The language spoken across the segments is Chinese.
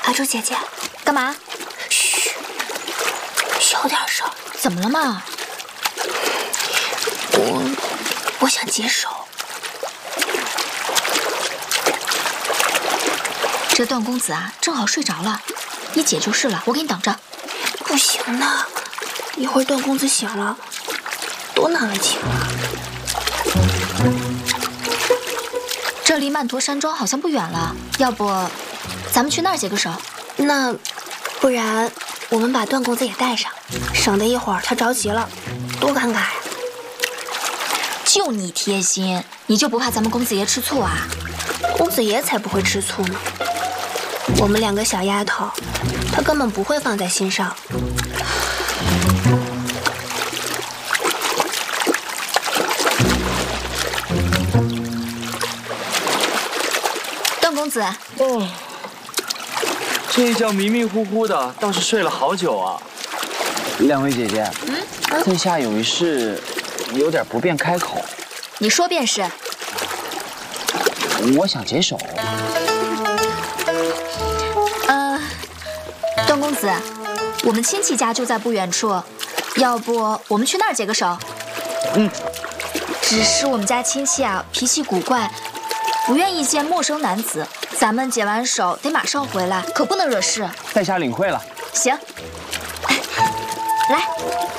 阿朱姐姐， 干嘛？ 嘘，小点声。 怎么了嘛？ 我想解手。 这段公子啊，正好睡着了，你解就是了，我给你挡着。 不行的，一会儿段公子醒了，多难为情啊！ 这离曼陀山庄好像不远了，要不咱们去那儿解个手？ 那不然我们把段公子也带上，省得一会儿他着急了，多尴尬呀！ 就你贴心，你就不怕咱们公子爷吃醋啊？ 公子爷才不会吃醋呢。我们两个小丫头，他根本不会放在心上。 段公子， 哦，这一觉迷迷糊糊的，倒是睡了好久啊。两位姐姐，在下有一事，有点不便开口。 你说便是。 我想解手。 段公子，我们亲戚家就在不远处，要不我们去那儿解个手？只是我们家亲戚啊，脾气古怪，不愿意见陌生男子。咱们解完手得马上回来，可不能惹事。 在下领会了。 行，来。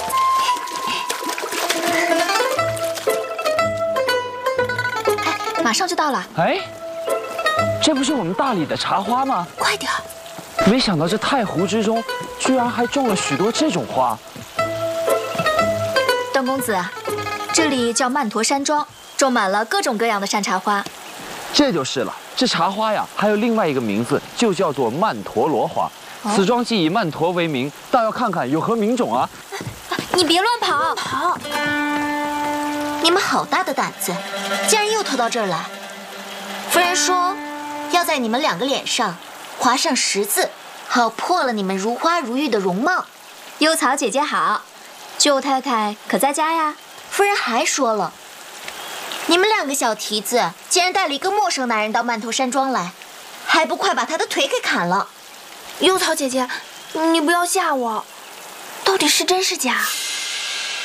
马上就到了。 哎，这不是我们大理的茶花吗？ 快点！ 没想到这太湖之中，居然还种了许多这种花。 段公子，这里叫曼陀山庄，种满了各种各样的山茶花。 这就是了。这茶花呀，还有另外一个名字，就叫做曼陀罗花。此庄既以曼陀为名，倒要看看有何名种啊！ 你别乱跑！ 好， 你们好大的胆子，竟然又偷到这儿来！夫人说，要在你们两个脸上划上10字，好破了你们如花如玉的容貌。 幽草姐姐好，舅太太可在家呀？ 夫人还说了，你们两个小蹄子竟然带了一个陌生男人到曼陀山庄来，还不快把他的腿给砍了！ 幽草姐姐，你不要吓我，到底是真是假？